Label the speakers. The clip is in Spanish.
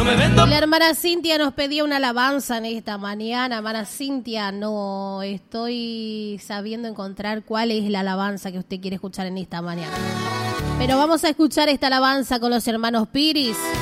Speaker 1: me vendo.
Speaker 2: La hermana Cintia nos pedía una alabanza en esta mañana. Hermana Cintia, no estoy sabiendo encontrar cuál es la alabanza que usted quiere escuchar en esta mañana. Pero vamos a escuchar esta alabanza con los hermanos Piris.